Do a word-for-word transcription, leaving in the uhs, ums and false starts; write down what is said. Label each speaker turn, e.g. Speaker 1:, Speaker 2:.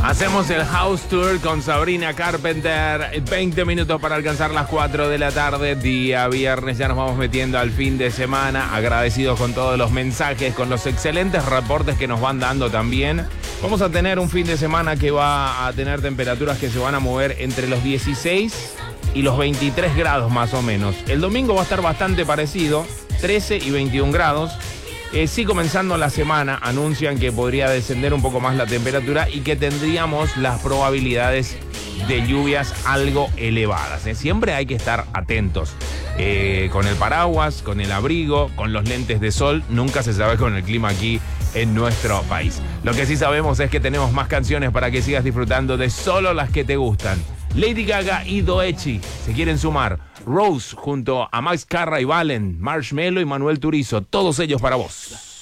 Speaker 1: Hacemos el House Tour con Sabrina Carpenter. veinte minutos para alcanzar las cuatro de la tarde, día viernes. Ya nos vamos metiendo al fin de semana. Agradecidos con todos los mensajes, con los excelentes reportes que nos van dando también. Vamos a tener un fin de semana que va a tener temperaturas que se van a mover entre los dieciséis y los veintitrés grados más o menos. El domingo va a estar bastante parecido, trece y veintiún grados. Eh, sí, comenzando la semana, anuncian que podría descender un poco más la temperatura y que tendríamos las probabilidades de lluvias algo elevadas. ¿eh? Siempre hay que estar atentos eh, con el paraguas, con el abrigo, con los lentes de sol. Nunca se sabe con el clima aquí en nuestro país. Lo que sí sabemos es que tenemos más canciones para que sigas disfrutando de solo las que te gustan. Lady Gaga y Doechii se quieren sumar. Rose junto a Max Carra y Valen, Marshmello y Manuel Turizo. Todos ellos para vos.